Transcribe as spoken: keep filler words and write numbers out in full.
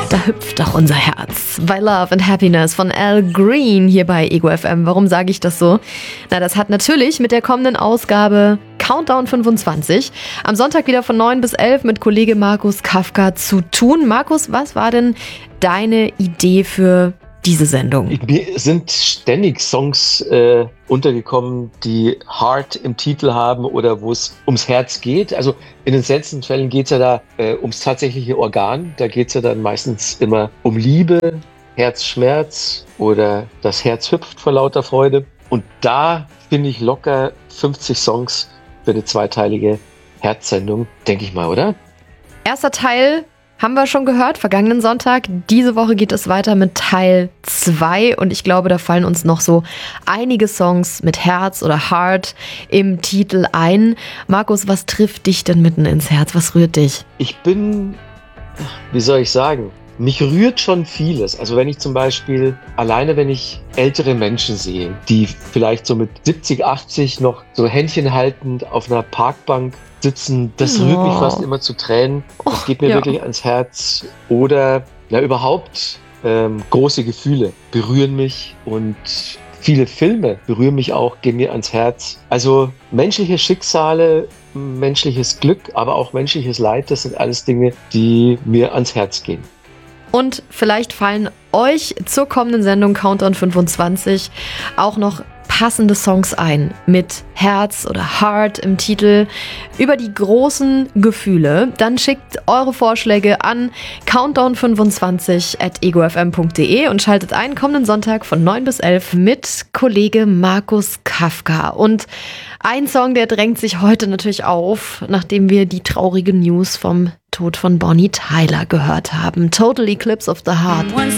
Da hüpft doch unser Herz. By Love and Happiness von Al Green hier bei Ego F M. Warum sage ich das so? Na, das hat natürlich mit der kommenden Ausgabe Countdown fünfundzwanzig am Sonntag wieder von neun bis elf mit Kollege Markus Kafka zu tun. Markus, was war denn deine Idee für diese Sendung? Mir sind ständig Songs äh, untergekommen, die Heart im Titel haben oder wo es ums Herz geht. Also in den seltensten Fällen geht es ja da äh, ums tatsächliche Organ. Da geht es ja dann meistens immer um Liebe, Herzschmerz oder das Herz hüpft vor lauter Freude. Und da finde ich locker fünfzig Songs für eine zweiteilige Herzsendung, denke ich mal, oder? Erster Teil haben wir schon gehört, vergangenen Sonntag. Diese Woche geht es weiter mit Teil zwei und ich glaube, da fallen uns noch so einige Songs mit Herz oder Heart im Titel ein. Markus, was trifft dich denn mitten ins Herz? Was rührt dich? Ich bin, wie soll ich sagen, mich rührt schon vieles. Also wenn ich zum Beispiel, alleine wenn ich ältere Menschen sehe, die vielleicht so mit siebzig, achtzig noch so Händchen haltend auf einer Parkbank sitzen, das oh. rührt mich fast immer zu Tränen. Das geht mir ja. wirklich ans Herz. Oder ja, überhaupt ähm, große Gefühle berühren mich und viele Filme berühren mich auch, gehen mir ans Herz. Also menschliche Schicksale, menschliches Glück, aber auch menschliches Leid, das sind alles Dinge, die mir ans Herz gehen. Und vielleicht fallen euch zur kommenden Sendung Countdown fünfundzwanzig auch noch passende Songs ein mit Herz oder Heart im Titel über die großen Gefühle. Dann schickt eure Vorschläge an countdown fünfundzwanzig at ego f m punkt d e und schaltet ein kommenden Sonntag von neun bis elf mit Kollege Markus Kafka. Und ein Song, der drängt sich heute natürlich auf, nachdem wir die traurige News vom Tod von Bonnie Tyler gehört haben. Total Eclipse of the Heart.